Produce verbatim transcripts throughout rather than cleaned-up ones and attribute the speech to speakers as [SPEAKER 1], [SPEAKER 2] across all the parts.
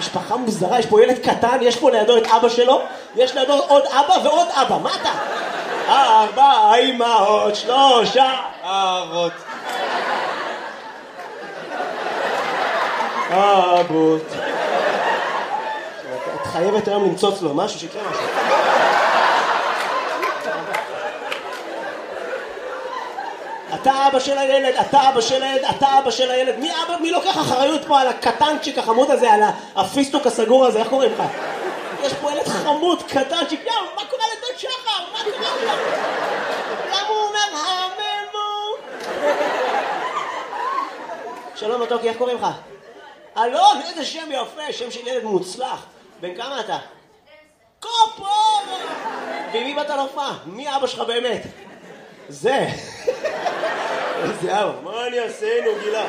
[SPEAKER 1] משפחה מוזרה, יש פה ילד קטן, יש פה לידו את אבא שלו, יש לידו עוד אבא ועוד אבא, מה אתה? ארבע אמהות, שלושה אבות. אבות. את חייבת היום למצוץ לו משהו שיקרה משהו. אתה אבא של הילד, אתה אבא של הילד, אתה אבא של הילד. מי אבא, מי לוקח אחריות פה על הקטנצ'יק החמוד הזה, על הפיסטוק הסגור הזה, איך קוראים לך? יש פה ילד חמוד, קטנצ'יק, יאו, מה קורה לדוד שחר? מה קורה לו? למה הוא אומר הממו? שלום מתוקי, איך קוראים לך? אלון, איזה שם יפה, שם של ילד מוצלח. בן כמה אתה? קופו! ומי באת להופעה? מי אבא שלך באמת? זה. איזה אבא, מה אני אעשה, נו גילה?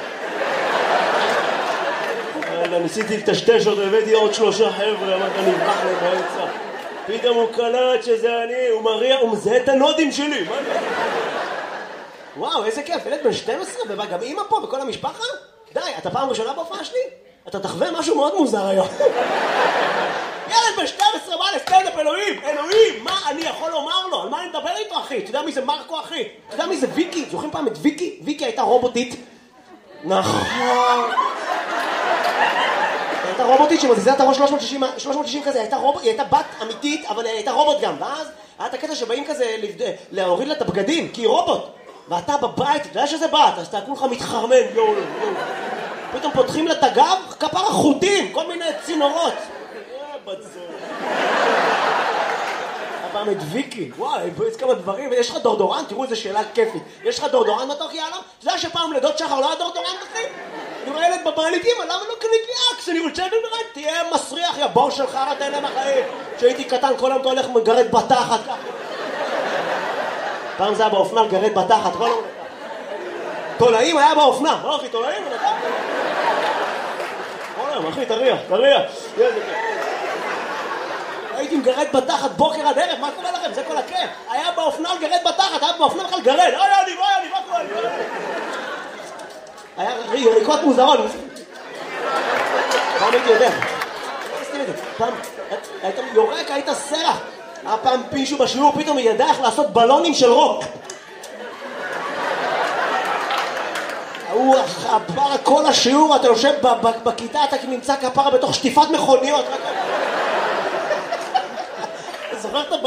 [SPEAKER 1] אללה, ניסיתי לטשטש אותו, הבאתי עוד שלושה חבר'ה, אמרת נברח להם באמצע. פתאום הוא קלט שזה אני, הוא מריע, הוא מזהה את הנודים שלי, מה אני? וואו, איזה כיף, ילד בן שתים עשרה, ובא גם אמא פה וכל המשפחה? די, אתה פעם ראשונה בהופעה שלי? אתה תחווה משהו מאוד מוזר היום. ילד בן שתים עשרה בא לסטנדאפ, אלוהים, אלוהים, מה אני יכול לומר לו? על מה אני מדבר איתו, אחי? אתה יודע מי זה מרקו, אחי? אתה יודע מי זה ויקי? זוכרים פעם את ויקי? ויקי הייתה רובוטית. נכון. הייתה רובוטית שמזיזה את הראש שלוש מאות שישים כזה, הייתה רובוט, היא הייתה בת אמיתית, אבל היא הייתה רובוט גם. ואז היה את הקטע שבאים כזה להוריד לה את הבגדים, כי היא רובוט. ואתה בבית, אתה יודע שזה בת, אז אתה כולך מתחרמן, יואו, יואו. פתאום פותחים לה את הגב, כפר החוטים, כל מיני צינורות. הפעם את ויקי, וואי, יש כמה דברים, יש לך דורדורן, תראו איזה שאלה כיפית. יש לך דורדורן מתוק יאללה? אתה יודע שפעם לדוד שחר לא היה דורדורן אחי? אני רואה ילד בבית, אמא, למה לא קנית לי אקס? אני רוצה לברד, תהיה מסריח, יא בור שלך, אתה אין להם החיים. כשהייתי קטן, כל היום אתה הולך מגרד בתחת ככה. פעם זה היה באופנה, גרד בתחת, כל היום. תולעים היה באופנה, לא אחי, תולעים? כל היום, אחי, תריח, תריח. הייתי מגרד בתחת בוקר עד ערב, מה קורה לכם? זה כל הכיף. היה באופנה גרד בתחת, היה באופנה בכלל גרד. אוי, אני, אוי, אני, מה קורה? היה ריקות מוזרות. פעם הייתי יודע. פעם, היית יורק, היית סרח. היה פעם פישו בשיעור, פתאום ידע איך לעשות בלונים של רוק. הוא עבר כל השיעור, אתה יושב בכיתה, אתה נמצא כפרה בתוך שטיפת מכוניות. זוכר את